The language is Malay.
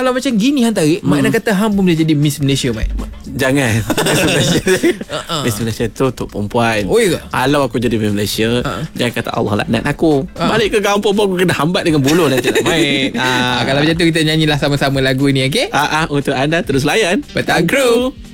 kalau macam gini hang tarik, makna kata hang pun boleh jadi Miss Malaysia, Mat. Jangan. Miss Malaysia tu untuk perempuan. Oh, iya ke? Kalau aku jadi Miss Malaysia, jangan kata Allah laknat aku. Balik ke kampung pun aku kena hambat dengan buluh nanti nak main. Kalau macam tu kita nyanyilah sama-sama lagu ni, okey? Untuk anda terus layan Petang Crew.